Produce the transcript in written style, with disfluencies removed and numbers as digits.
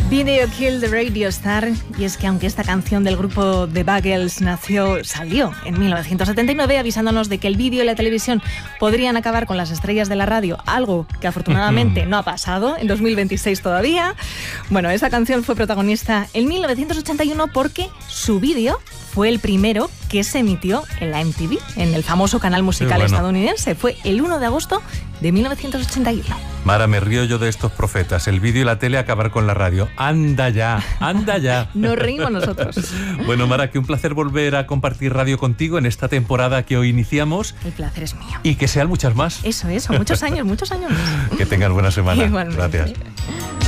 Video Kill the Radio Star, y es que aunque esta canción del grupo The Buggles salió en 1979 avisándonos de que el vídeo y la televisión podrían acabar con las estrellas de la radio, algo que afortunadamente no ha pasado en 2026 todavía. Bueno, esa canción fue protagonista en 1981 porque su vídeo fue el primero que se emitió en la MTV, en el famoso canal musical estadounidense. Fue el 1 de agosto de 1981. Mara, me río yo de estos profetas. El vídeo y la tele acabar con la radio. ¡Anda ya! ¡Anda ya! Nos reímos nosotros. Bueno, Mara, que un placer volver a compartir radio contigo en esta temporada que hoy iniciamos. El placer es mío. Y que sean muchas más. Eso, muchos años más. Que tengas buena semana. Igualmente. Gracias.